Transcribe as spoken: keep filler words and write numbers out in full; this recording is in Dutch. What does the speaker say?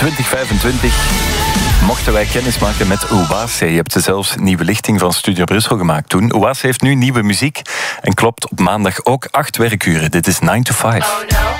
twintig vijfentwintig mochten wij kennis maken met Oase. Je hebt zelfs een nieuwe lichting van Studio Brussel gemaakt toen. Oase heeft nu nieuwe muziek en klopt op maandag ook acht werkuren. Dit is nine to five. Oh no.